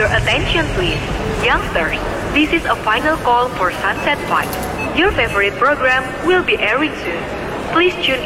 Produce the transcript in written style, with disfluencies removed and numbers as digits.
Your attention please. Youngsters, this is a final call for Sunset Vibes. Your favorite program will be airing soon. Please tune